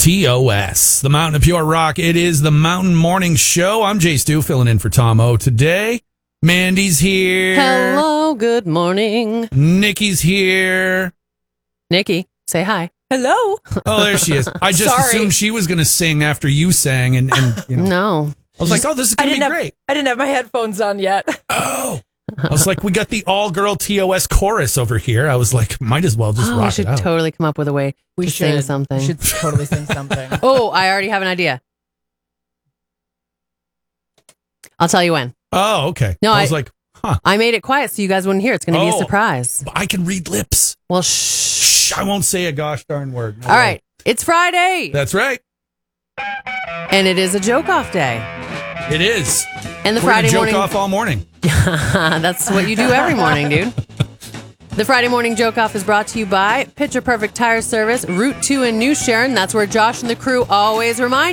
TOS, the Mountain of Pure Rock. It is the Mountain Morning Show. I'm Jay Stu, filling in for Tom O today. Mandy's here. Hello, good morning. Nikki's here. Nikki, say hi. Hello. Oh, there she is. I just assumed she was going to sing after you sang, and you know. No. I was like, oh, this is going to be great. I didn't have my headphones on yet. Oh. I was like, we got the all-girl TOS chorus over here. I was like, might as well just rock we it should out. totally come up with a way to sing something. We should totally sing something. Oh, I already have an idea. I'll tell you when. Oh, okay. No, I was like, huh. I made it quiet so you guys wouldn't hear. It's going to be a surprise. I can read lips. Well, shh. I won't say a gosh darn word. No All way. right. It's Friday. That's right. And it is a joke-off day. It is. And the We're Friday gonna morning... joke off all morning. That's what you do every morning, dude. The Friday Morning Joke Off is brought to you by Picture Perfect Tire Service, Route 2 in New Sharon. That's where Josh and the crew always remind